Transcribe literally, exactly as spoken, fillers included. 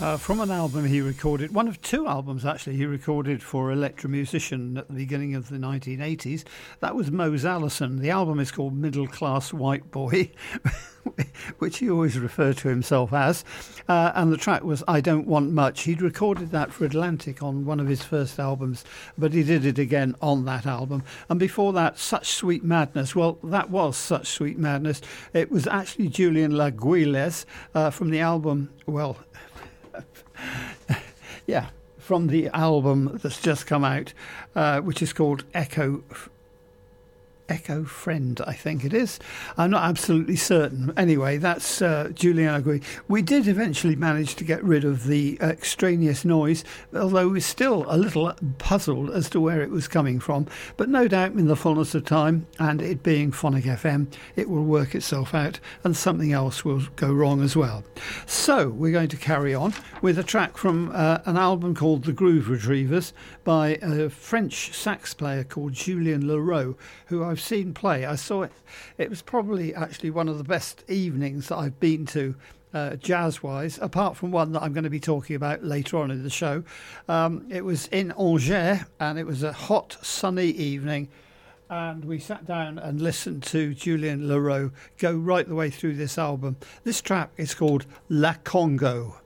Uh, from an album he recorded, one of two albums actually he recorded for Electromusician at the beginning of the nineteen eighties. That was Mose Allison. The album is called Middle Class White Boy, which he always referred to himself as. Uh, and the track was I Don't Want Much. He'd recorded that for Atlantic on one of his first albums, but he did it again on that album. And before that, Such Sweet Madness. Well, that was Such Sweet Madness. It was actually Julian Laguiles uh, from the album, well... yeah, from the album that's just come out, uh, which is called Echo Echo Friend, I think it is. I'm not absolutely certain. Anyway, that's uh, Julian Agui. We did eventually manage to get rid of the extraneous noise, although we're still a little puzzled as to where it was coming from. But no doubt in the fullness of time, and it being Phonic F M, it will work itself out and something else will go wrong as well. So we're going to carry on with a track from uh, an album called The Groove Retrievers by a French sax player called Julien Leroux, who I've seen play. I saw it. It was probably actually one of the best evenings that I've been to, uh, jazz-wise, apart from one that I'm going to be talking about later on in the show. Um, it was in Angers, and it was a hot, sunny evening, and we sat down and listened to Julien Leroux go right the way through this album. This track is called La Congo.